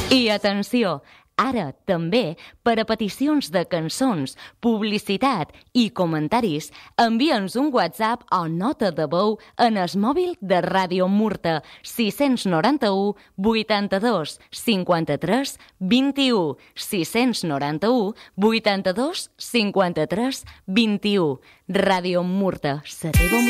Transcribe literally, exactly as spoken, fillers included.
I atenció, ara també, per a peticions de cançons, publicitat i comentaris, envia'ns un WhatsApp o nota de veu en el mòbil de Ràdio Murta sis nou u, vuitanta-dos, cinquanta-tres, vint-i-u, sis nou u, vuitanta-dos, cinquanta-tres, vint-i-u. Ràdio Murta, la teva